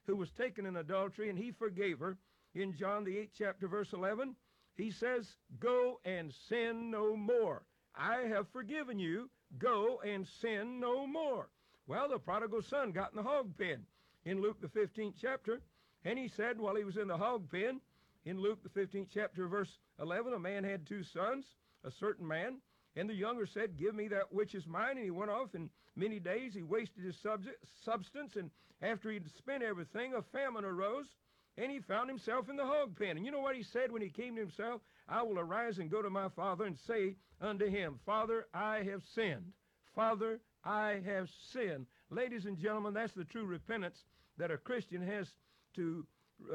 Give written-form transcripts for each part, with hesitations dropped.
who was taken in adultery, and he forgave her. In John the 8th chapter, verse 11, he says, go and sin no more. I have forgiven you. Go and sin no more. Well, the prodigal son got in the hog pen in Luke the 15th chapter, and he said while he was in the hog pen, in Luke the 15th chapter, verse 11, a man had two sons, a certain man, and the younger said, give me that which is mine. And he went off, and many days he wasted his substance, and after he'd spent everything, a famine arose, and he found himself in the hog pen. And you know what he said when he came to himself? I will arise and go to my father and say unto him, Father, I have sinned. Father, I have sinned. Ladies and gentlemen, that's the true repentance that a Christian has to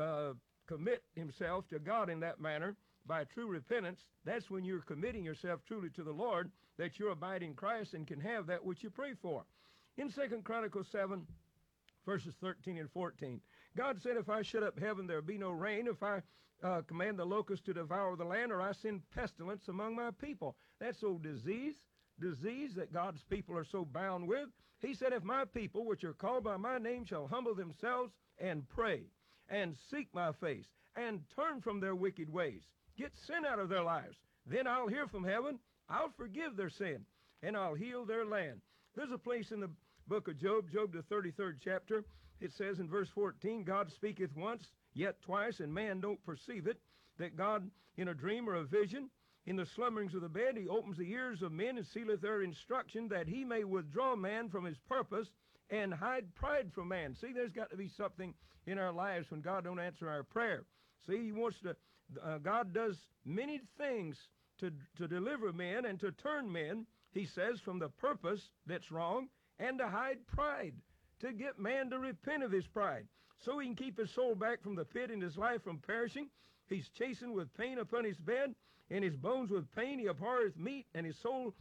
commit himself to God in that manner. By true repentance, that's when you're committing yourself truly to the Lord, that you're abiding in Christ and can have that which you pray for. In 2 Chronicles 7, verses 13 and 14, God said, if I shut up heaven, there be no rain. If I command the locusts to devour the land, or I send pestilence among my people. That's old disease that God's people are so bound with. He said, if my people, which are called by my name, shall humble themselves and pray and seek my face and turn from their wicked ways, get sin out of their lives, then I'll hear from heaven, I'll forgive their sin, and I'll heal their land. There's a place in the book of Job, Job the 33rd chapter, it says in verse 14, God speaketh once, yet twice, and man don't perceive it, that God in a dream or a vision, in the slumberings of the bed, he opens the ears of men and sealeth their instruction, that he may withdraw man from his purpose and hide pride from man. See, there's got to be something in our lives when God don't answer our prayer. See, he wants to, God does many things to deliver men and to turn men, he says, from the purpose that's wrong, and to hide pride, to get man to repent of his pride, so he can keep his soul back from the pit and his life from perishing. He's chastened with pain upon his bed, and his bones with pain. He abhorreth meat, and his soul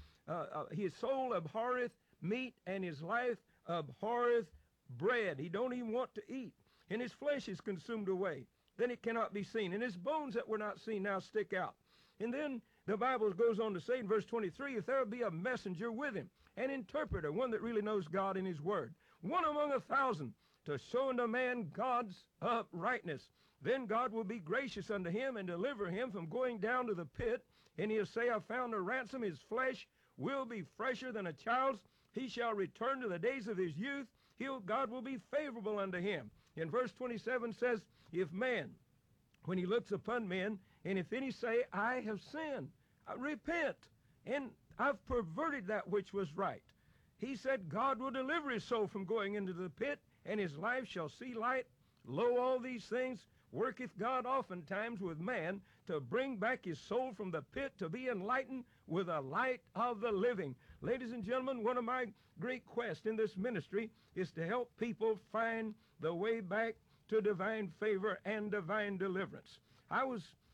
abhorreth meat, and his life abhorreth bread. He don't even want to eat, and his flesh is consumed away. Then it cannot be seen, and his bones that were not seen now stick out. And then the Bible goes on to say in verse 23, if there be a messenger with him, an interpreter, one that really knows God in his word, one among 1,000, to show unto man God's uprightness, then God will be gracious unto him and deliver him from going down to the pit. And he'll say, I found a ransom. His flesh will be fresher than a child's. He shall return to the days of his youth. God will be favorable unto him. And verse 27 says, if man, when he looks upon men, and if any say, I have sinned, I repent, and I've perverted that which was right. He said, God will deliver his soul from going into the pit, and his life shall see light. Lo, all these things worketh God oftentimes with man, to bring back his soul from the pit, to be enlightened with the light of the living. Ladies and gentlemen, one of my great quests in this ministry is to help people find the way back to divine favor and divine deliverance. I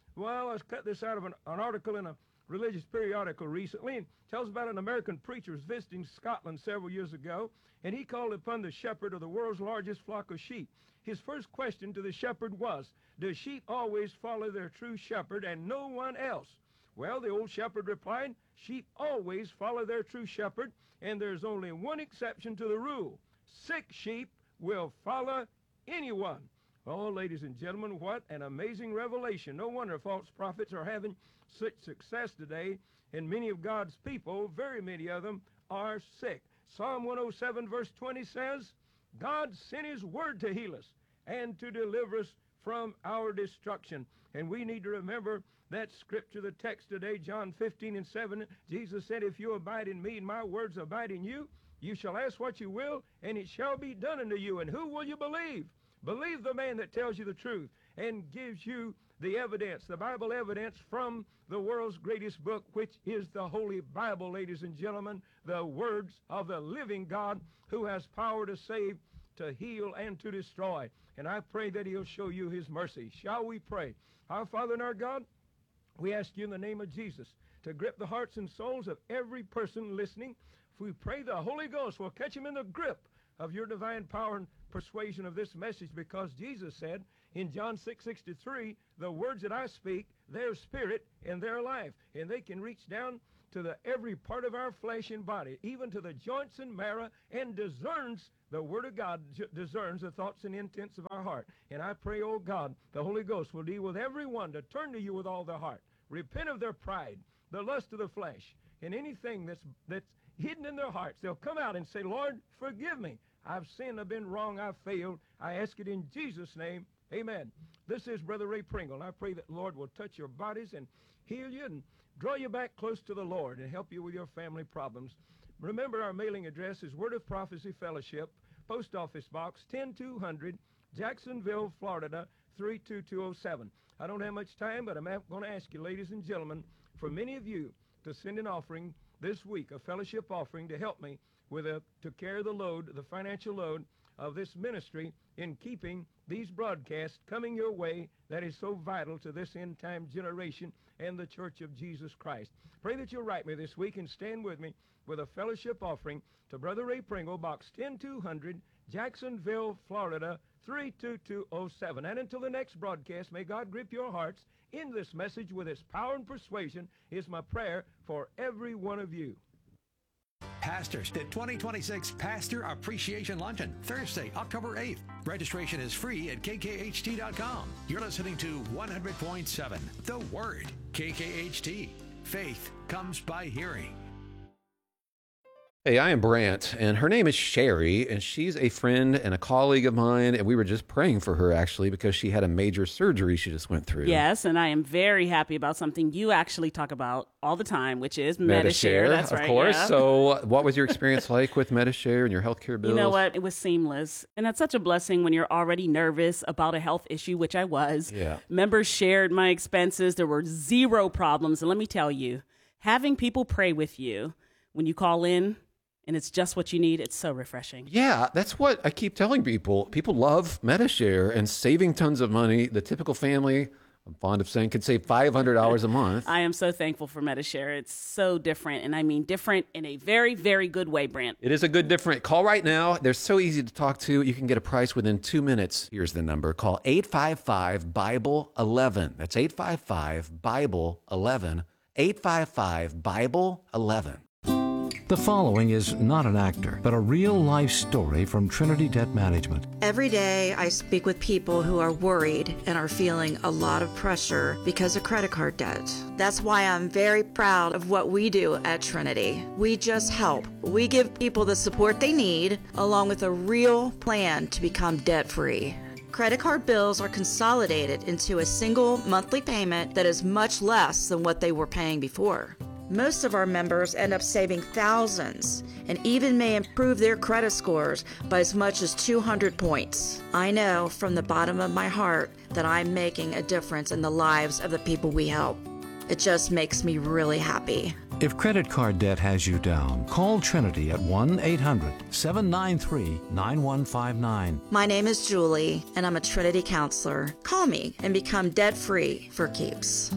cut this out of an article in a religious periodical recently, and tells about an American preacher who was visiting Scotland several years ago, and he called upon the shepherd of the world's largest flock of sheep. His first question to the shepherd was, do sheep always follow their true shepherd and no one else? Well, the old shepherd replied, sheep always follow their true shepherd, and there's only one exception to the rule. Sick sheep will follow anyone. Oh, ladies and gentlemen, what an amazing revelation. No wonder false prophets are having such success today, and many of God's people, very many of them, are sick. Psalm 107 verse 20 says, God sent his word to heal us and to deliver us from our destruction. And we need to remember that scripture, the text today, John 15 and 7. Jesus said, if you abide in me and my words abide in you, you shall ask what you will, and it shall be done unto you. And who will you believe? Believe the man that tells you the truth and gives you the evidence, the Bible evidence from the world's greatest book, which is the Holy Bible, ladies and gentlemen, the words of the living God who has power to save, to heal, and to destroy. And I pray that he'll show you his mercy. Shall we pray? Our Father and our God, we ask you in the name of Jesus to grip the hearts and souls of every person listening. If we pray the Holy Ghost will catch him in the grip of your divine power and persuasion of this message, because Jesus said in John 6:63, the words that I speak, they're spirit and they're life, and they can reach down to the every part of our flesh and body, even to the joints and marrow, and discerns, the Word of God discerns the thoughts and intents of our heart. And I pray, oh God, the Holy Ghost will deal with everyone to turn to you with all their heart, repent of their pride, the lust of the flesh, and anything that's hidden in their hearts. They'll come out and say, Lord, forgive me. I've sinned, I've been wrong, I've failed. I ask it in Jesus' name. Amen. This is Brother Ray Pringle, and I pray that the Lord will touch your bodies and heal you and draw you back close to the Lord and help you with your family problems. Remember, our mailing address is Word of Prophecy Fellowship, Post Office Box 10200, Jacksonville, Florida 32207. I don't have much time, but I'm going to ask you, ladies and gentlemen, for many of you to send an offering this week, a fellowship offering, to help me to carry the load, the financial load of this ministry in keeping these broadcasts coming your way that is so vital to this end-time generation and the Church of Jesus Christ. Pray that you'll write me this week and stand with me with a fellowship offering to Brother Ray Pringle, Box 10200, Jacksonville, Florida 32207. And until the next broadcast, may God grip your hearts in this message with His power and persuasion is my prayer for every one of you. Pastors, the 2026 Pastor Appreciation Luncheon, Thursday, October 8th. Registration is free at kkht.com. You're listening to 100.7, The Word, KKHT. Faith comes by hearing. Hey, I am Brant, and her name is Sherry, and she's a friend and a colleague of mine, and we were just praying for her, actually, because she had a major surgery she just went through. Yes, and I am very happy about something you actually talk about all the time, which is Medi-Share. That's right, of course. Yeah. So what was your experience like with Medi-Share and your healthcare bills? You know what? It was seamless, and that's such a blessing when you're already nervous about a health issue, which I was. Yeah. Members shared my expenses. There were zero problems, and let me tell you, having people pray with you when you call in, and it's just what you need, it's so refreshing. Yeah, that's what I keep telling people. People love Medi-Share and saving tons of money. The typical family, I'm fond of saying, can save $500 a month. I am so thankful for Medi-Share. It's so different, and I mean different in a very, very good way, Brant. It is a good different. Call right now. They're so easy to talk to. You can get a price within 2 minutes. Here's the number. Call 855-BIBLE-11. That's 855-BIBLE-11. 855-BIBLE-11. The following is not an actor, but a real-life story from Trinity Debt Management. Every day I speak with people who are worried and are feeling a lot of pressure because of credit card debt. That's why I'm very proud of what we do at Trinity. We just help. We give people the support they need, along with a real plan to become debt-free. Credit card bills are consolidated into a single monthly payment that is much less than what they were paying before. Most of our members end up saving thousands and even may improve their credit scores by as much as 200 points. I know from the bottom of my heart that I'm making a difference in the lives of the people we help. It just makes me really happy. If credit card debt has you down, call Trinity at 1-800-793-9159. My name is Julie, and I'm a Trinity counselor. Call me and become debt-free for keeps.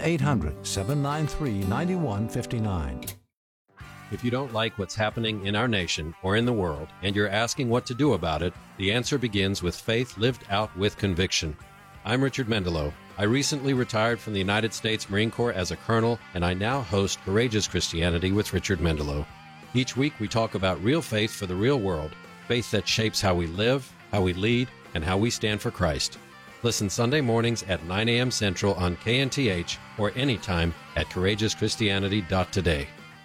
1-800-793-9159. If you don't like what's happening in our nation or in the world, and you're asking what to do about it, the answer begins with faith lived out with conviction. I'm Richard Mendelow. I recently retired from the United States Marine Corps as a colonel, and I now host Courageous Christianity with Richard Mendelow. Each week we talk about real faith for the real world, faith that shapes how we live, how we lead, and how we stand for Christ. Listen Sunday mornings at 9 a.m. Central on KNTH or anytime at CourageousChristianity.today.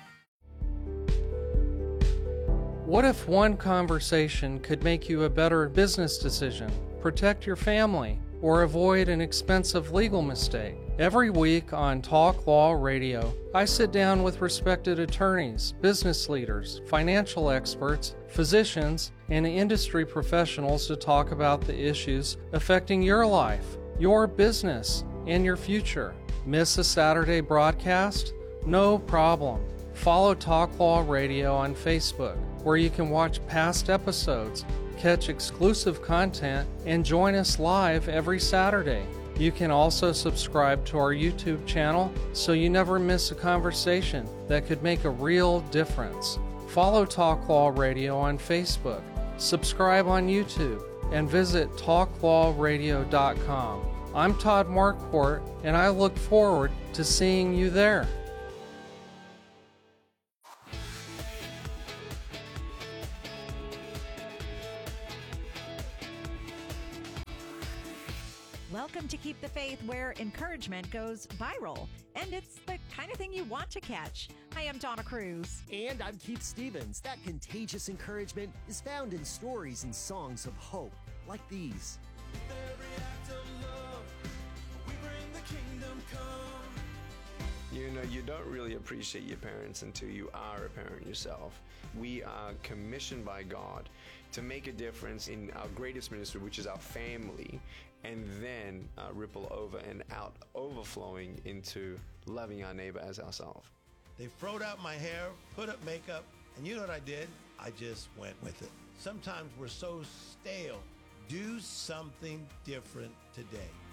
What if one conversation could make you a better business decision, protect your family, or avoid an expensive legal mistake? Every week on Talk Law Radio, I sit down with respected attorneys, business leaders, financial experts, physicians, and industry professionals to talk about the issues affecting your life, your business, and your future. Miss a Saturday broadcast? No problem. Follow Talk Law Radio on Facebook, where you can watch past episodes, catch exclusive content, and join us live every Saturday. You can also subscribe to our YouTube channel so you never miss a conversation that could make a real difference. Follow Talk Law Radio on Facebook, subscribe on YouTube, and visit talklawradio.com. I'm Todd Marquardt, and I look forward to seeing you there. Welcome to Keep the Faith, where encouragement goes viral. And it's the kind of thing you want to catch. Hi, I'm Donna Cruz. And I'm Keith Stevens. That contagious encouragement is found in stories and songs of hope, like these. Every act of love, we bring the kingdom come. You know, you don't really appreciate your parents until you are a parent yourself. We are commissioned by God to make a difference in our greatest ministry, which is our family, and then ripple over and out, overflowing into loving our neighbor as ourselves. They froed out my hair, put up makeup, and you know what I did? I just went with it. Sometimes we're so stale. Do something different today.